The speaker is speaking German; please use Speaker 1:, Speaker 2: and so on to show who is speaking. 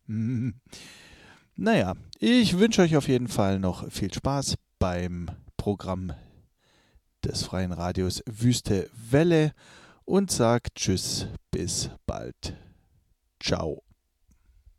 Speaker 1: Naja, ich wünsche euch auf jeden Fall noch viel Spaß beim Programm des Freien Radios Wüste Welle und sagt Tschüss, bis bald. Ciao.